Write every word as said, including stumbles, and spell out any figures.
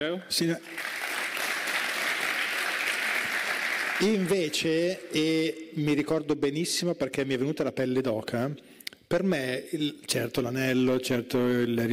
Sì. Invece, e mi ricordo benissimo perché mi è venuta la pelle d'oca, per me, il, certo l'anello, certo il